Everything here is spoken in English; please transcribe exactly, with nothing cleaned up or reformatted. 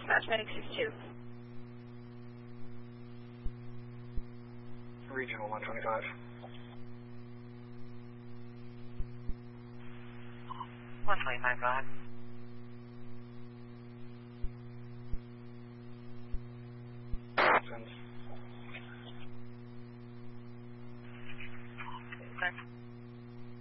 dispatch, Medic six two. Regional one twenty-five. one twenty-five, go ahead. Send. Okay.